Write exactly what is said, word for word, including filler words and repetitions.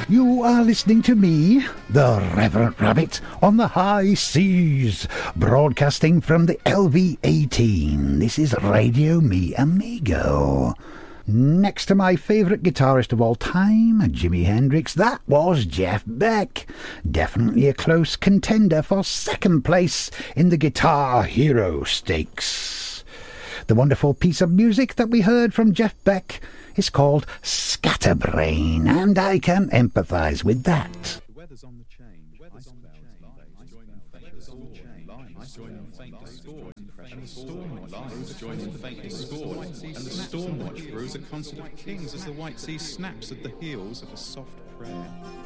You are listening to me, the Reverend Rabbit, on the high seas, broadcasting from the L V eighteen. This is Radio Mi Amigo. Next to my favourite guitarist of all time, Jimi Hendrix, that was Jeff Beck. Definitely a close contender for second place in the Guitar Hero Stakes. The wonderful piece of music that we heard from Jeff Beck is called Scatterbrain, and I can empathise with that. The weather's on the change. Ice clouds joining faintly score, and the storm watch joining faintly score, and the storm watch brews a concert of kings as the white sea snaps at the heels of a soft prayer.